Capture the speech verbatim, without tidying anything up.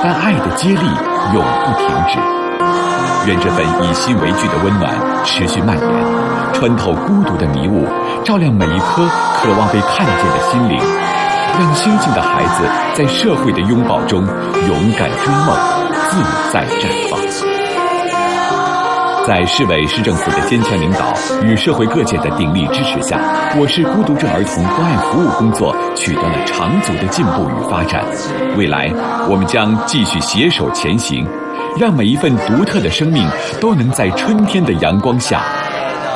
但爱的接力永不停止。愿这份以心为具的温暖持续蔓延，穿透孤独的迷雾，照亮每一颗渴望被看见的心灵，让星星的孩子在社会的拥抱中勇敢追梦，自在绽放。在市委市政府的坚强领导与社会各界的鼎力支持下，我市孤独症儿童关爱服务工作取得了长足的进步与发展。未来，我们将继续携手前行，让每一份独特的生命都能在春天的阳光下